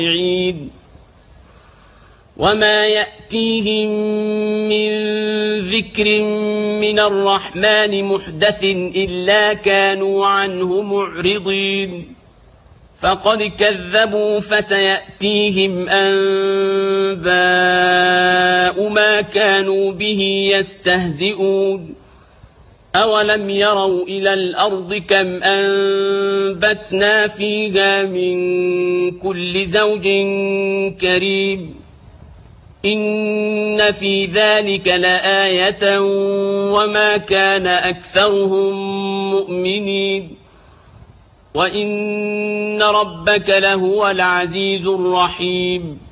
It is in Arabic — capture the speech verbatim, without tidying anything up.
وما يأتيهم من ذكر من الرحمن محدث إلا كانوا عنه معرضين فقد كذبوا فسيأتيهم أنباء ما كانوا به يستهزئون أولم يروا إلى الأرض كم أنبتنا فيها من كل زوج كريم إن في ذلك لآية وما كان أكثرهم مؤمنين وإن ربك لهو العزيز الرحيم